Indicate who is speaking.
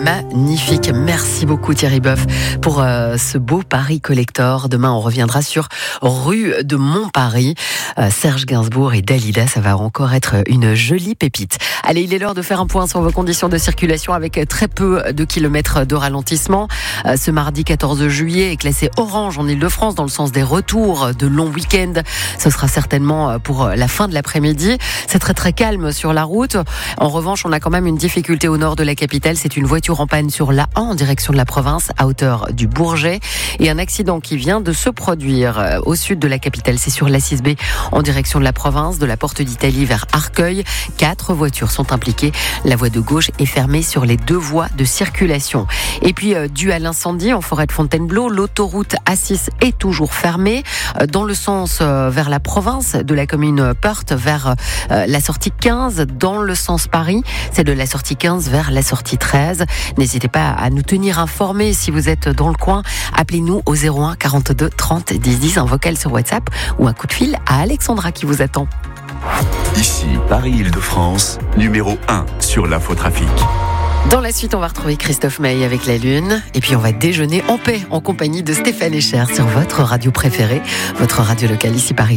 Speaker 1: magnifique. Merci beaucoup Thierry Boeuf pour ce beau Paris Collector. Demain, on reviendra sur rue de Montparis. Serge Gainsbourg et Dalida, ça va encore être une jolie pépite. Allez, il est l'heure de faire un point sur vos conditions de circulation avec très peu de kilomètres de ralentissement. Ce mardi 14 juillet est classé orange en Ile-de-France dans le sens des retours de longs week-ends. Ce sera certainement pour la fin de l'après-midi. C'est très très calme sur la route. En revanche, on a quand même une difficulté au nord de la capitale. C'est une voiture en panne sur l'A1 en direction de la province à hauteur du Bourget. Et un accident qui vient de se produire au sud de la capitale. C'est sur l'A6B en direction de la province, de la Porte d'Italie vers Arcueil. 4 voitures sont impliquées. La voie de gauche est fermée sur les 2 voies de circulation. Et puis, dû à l'incendie en forêt de Fontainebleau, l'autoroute A6 est toujours fermée dans le sens vers la province de la commune Perth vers la sortie 15. Dans le sens Paris, c'est de la sortie 15 vers la sortie 13. N'hésitez pas à nous tenir informés si vous êtes dans le coin. Appelez-nous au 01 42 30 10 10, un vocal sur WhatsApp ou un coup de fil à Alexandra qui vous attend.
Speaker 2: Ici, Paris-Île-de-France, numéro 1 sur l'infotrafic.
Speaker 1: Dans la suite, on va retrouver Christophe Maé avec la Lune. Et puis, on va déjeuner en paix en compagnie de Stéphane Echer sur votre radio préférée, votre radio locale ici Paris.